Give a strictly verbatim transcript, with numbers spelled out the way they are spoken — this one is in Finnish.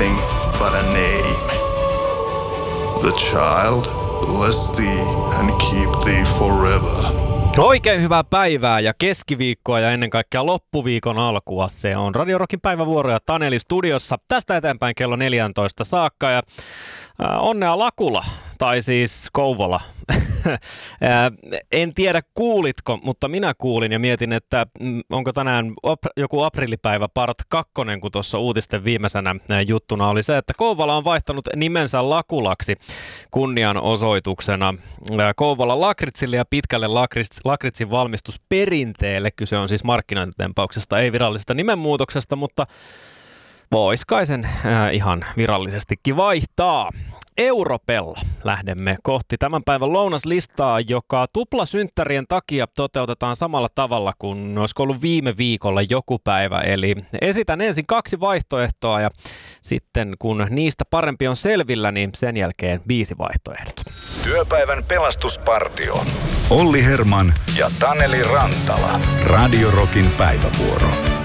nothing but a name. The child bless thee and keep thee forever. Oikein hyvää päivää ja keskiviikkoa ja ennen kaikkea loppuviikon alkua. Se on Radio Rockin päivävuoro ja Taneli studiossa tästä eteenpäin kello neljätoista saakka. Ja äh, onnea Lakula, tai siis Kouvola. En tiedä kuulitko, mutta minä kuulin ja mietin, että onko tänään joku aprillipäivä part kakkonen, kun tuossa uutisten viimeisenä juttuna oli se, että Kouvola on vaihtanut nimensä Lakulaksi kunnianosoituksena Kouvolan lakritsille ja pitkälle lakrits, lakritsin valmistusperinteelle. Kyse on siis markkinointitempauksesta, ei virallisesta nimenmuutoksesta, mutta vois kai sen äh, ihan virallisestikin vaihtaa. Europella lähdemme kohti tämän päivän lounaslistaa, joka tuplasynttärien takia toteutetaan samalla tavalla kuin olisiko ollut viime viikolla joku päivä. Eli esitän ensin kaksi vaihtoehtoa ja sitten kun niistä parempi on selvillä, niin sen jälkeen viisi vaihtoehdot. Työpäivän pelastuspartio. Olli Herman ja Taneli Rantala. Radio Rockin päivävuoro.